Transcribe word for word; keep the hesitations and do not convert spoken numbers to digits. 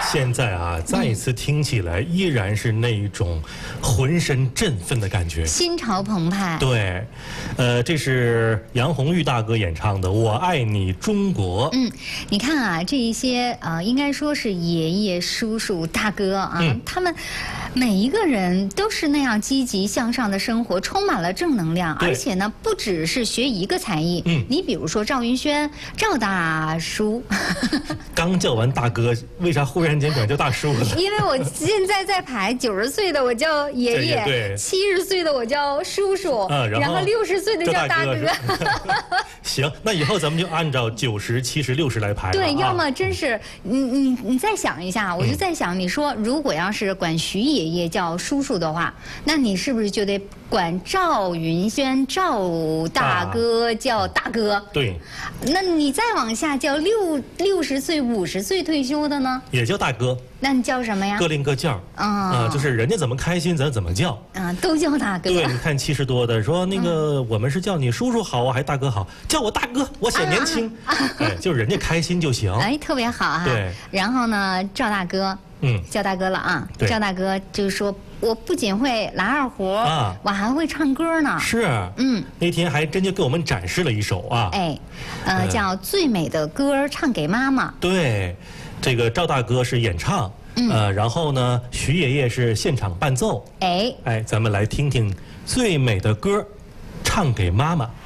现在啊，再一次听起来依然是那一种浑身振奋的感觉， 心潮澎湃。 对，呃，这是杨红玉大哥演唱的《我爱你中国》。 嗯，你看啊，这一些呃，应该说是爷爷、叔叔、大哥啊，嗯、他们每一个人都是那样积极向上的生活，充满了正能量，而且呢，不只是学一个才艺。嗯，你比如说赵云轩，赵大叔。 刚叫完大哥，为啥忽然间管叫大叔了？ 因为我现在在排九十岁的我叫爷爷，七十岁的我叫叔叔，嗯、然后六十岁的叫大哥。 行，那以后咱们就按照九十、七十、六十来排。 对，要么真是你你你再想一下，我就在想，你说如果要是管徐爷爷叫叔叔的话，那你是不是就得管赵云轩赵大哥叫大哥？ 对。 那你再往下叫六六十岁、五十岁退休的呢？ 也叫大哥。 那你叫什么呀？ 各另各叫。啊，就是人家怎么开心，咱怎么叫。 啊，都叫大哥。 对，你看七十多的说那个我们是叫你叔叔好啊，还大哥好？叫我大哥，我显年轻。哎，就人家开心就行。 哎，特别好哈。 对。 然后呢，赵大哥。嗯，叫大哥了啊！赵大哥就是说，我不仅会拉二胡啊，我还会唱歌呢。 是，嗯，那天还真就给我们展示了一首啊。 哎，呃，叫《最美的歌唱给妈妈》。 对，这个赵大哥是演唱，呃，然后呢，徐爷爷是现场伴奏。 哎， 哎，咱们来听听《最美的歌唱给妈妈》。